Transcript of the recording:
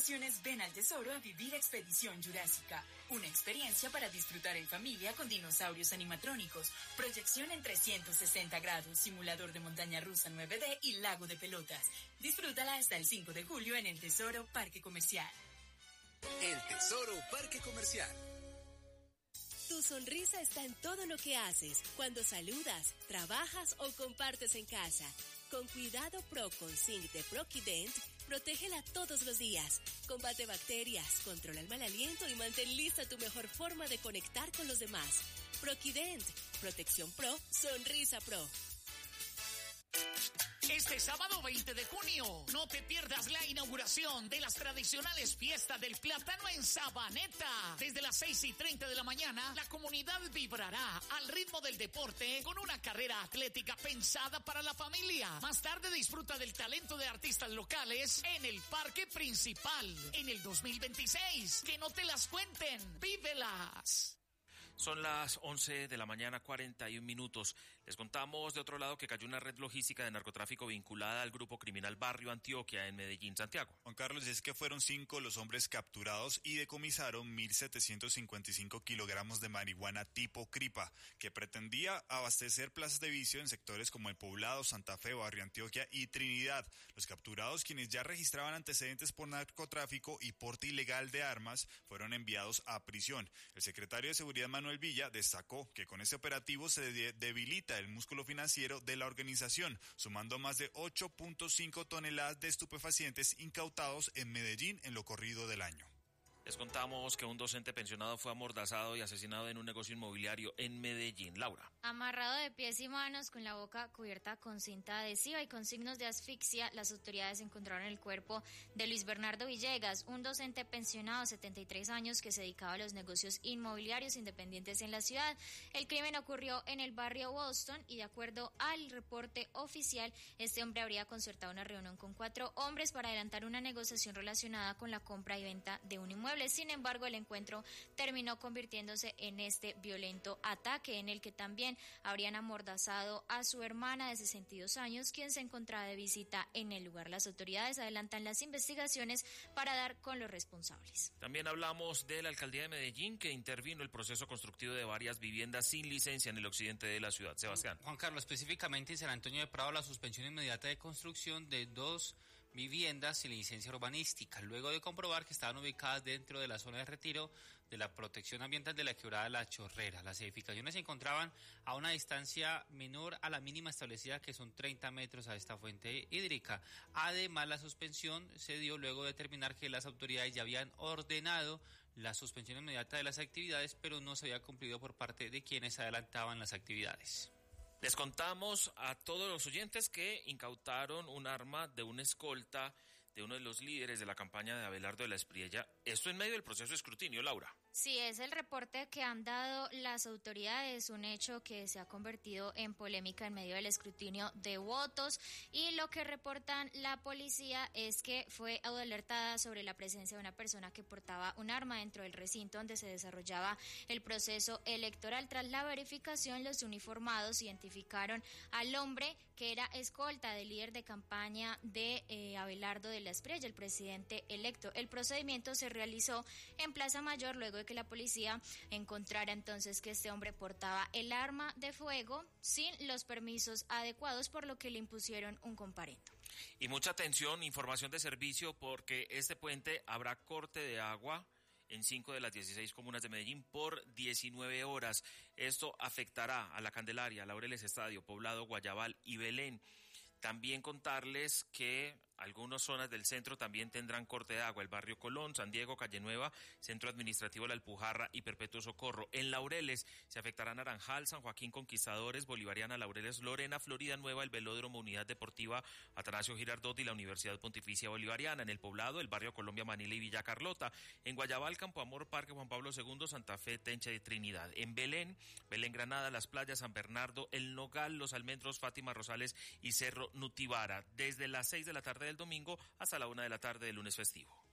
vacaciones ven al Tesoro a vivir Expedición Jurásica, una experiencia para disfrutar en familia con dinosaurios animatrónicos, proyección en 360 grados, simulador de montaña rusa 9D y lago de pelotas. Disfrútala hasta el 5 de julio en el Tesoro Parque Comercial. El Tesoro Parque Comercial. Tu sonrisa está en todo lo que haces, cuando saludas, trabajas o compartes en casa. Con Cuidado Pro con Zinc de Proquident, protégela todos los días. Combate bacterias, controla el mal aliento y mantén lista tu mejor forma de conectar con los demás. Proquident, protección pro, sonrisa pro. Este sábado 20 de junio, no te pierdas la inauguración de las tradicionales fiestas del plátano en Sabaneta. Desde las 6:30 de la mañana, la comunidad vibrará al ritmo del deporte con una carrera atlética pensada para la familia. Más tarde disfruta del talento de artistas locales en el parque principal en el 2026. Que no te las cuenten, vívelas. Son las 11 de la mañana, 41 minutos. Les contamos de otro lado que cayó una red logística de narcotráfico vinculada al grupo criminal Barrio Antioquia en Medellín, Santiago. Juan Carlos, es que fueron 5 los hombres capturados y decomisaron 1.755 kilogramos de marihuana tipo cripa, que pretendía abastecer plazas de vicio en sectores como El Poblado, Santa Fe, Barrio Antioquia y Trinidad. Los capturados, quienes ya registraban antecedentes por narcotráfico y porte ilegal de armas, fueron enviados a prisión. El secretario de Seguridad, Manuel Villa, destacó que con este operativo se debilita el músculo financiero de la organización, sumando más de 8.5 toneladas de estupefacientes incautados en Medellín en lo corrido del año. Les contamos que un docente pensionado fue amordazado y asesinado en un negocio inmobiliario en Medellín. Laura. Amarrado de pies y manos, con la boca cubierta con cinta adhesiva y con signos de asfixia, las autoridades encontraron el cuerpo de Luis Bernardo Villegas, un docente pensionado de 73 años que se dedicaba a los negocios inmobiliarios independientes en la ciudad. El crimen ocurrió en el barrio Boston y, de acuerdo al reporte oficial, este hombre habría concertado una reunión con 4 hombres para adelantar una negociación relacionada con la compra y venta de un inmueble. Sin embargo, el encuentro terminó convirtiéndose en este violento ataque, en el que también habrían amordazado a su hermana de 62 años, quien se encontraba de visita en el lugar. Las autoridades adelantan las investigaciones para dar con los responsables. También hablamos de la alcaldía de Medellín, que intervino el proceso constructivo de varias viviendas sin licencia en el occidente de la ciudad. Sebastián. Juan Carlos, específicamente en San Antonio de Prado, la suspensión inmediata de construcción de 2 viviendas sin licencia urbanística, luego de comprobar que estaban ubicadas dentro de la zona de retiro de la protección ambiental de la quebrada La Chorrera. Las edificaciones se encontraban a una distancia menor a la mínima establecida, que son 30 metros a esta fuente hídrica. Además, la suspensión se dio luego de determinar que las autoridades ya habían ordenado la suspensión inmediata de las actividades, pero no se había cumplido por parte de quienes adelantaban las actividades. Les contamos a todos los oyentes que incautaron un arma de una escolta de uno de los líderes de la campaña de Abelardo de la Espriella. Esto en medio del proceso de escrutinio, Laura. Sí, es el reporte que han dado las autoridades, un hecho que se ha convertido en polémica en medio del escrutinio de votos, y lo que reportan la policía es que fue alertada sobre la presencia de una persona que portaba un arma dentro del recinto donde se desarrollaba el proceso electoral. Tras la verificación, los uniformados identificaron al hombre que era escolta del líder de campaña de Abelardo de la Espriella, el presidente electo. El procedimiento se realizó en Plaza Mayor luego de que la policía encontrara entonces que este hombre portaba el arma de fuego sin los permisos adecuados, por lo que le impusieron un comparendo. Y mucha atención, información de servicio, porque este puente habrá corte de agua en 5 de las 16 comunas de Medellín por 19 horas. Esto afectará a La Candelaria, Laureles Estadio, Poblado, Guayabal y Belén. También contarles que algunas zonas del centro también tendrán corte de agua: el barrio Colón, San Diego, Calle Nueva, Centro Administrativo La Alpujarra y Perpetuo Socorro. En Laureles se afectará Naranjal, San Joaquín, Conquistadores, Bolivariana, Laureles, Lorena, Florida Nueva, el Velódromo, Unidad Deportiva Atanasio Girardot y la Universidad Pontificia Bolivariana. En el Poblado, el barrio Colombia, Manila y Villa Carlota. En Guayabal, Campo Amor, Parque Juan Pablo II, Santa Fe, Tencha y Trinidad. En Belén, Granada, Las Playas, San Bernardo, El Nogal, Los Almendros, Fátima, Rosales y Cerro Nutibara. Desde las 6 de la tarde del domingo hasta la 1 de la tarde del lunes festivo.